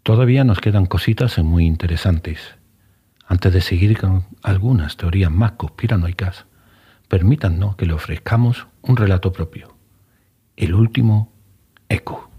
Todavía nos quedan cositas muy interesantes. Antes de seguir con algunas teorías más conspiranoicas, permítanos que le ofrezcamos un relato propio. El último eco.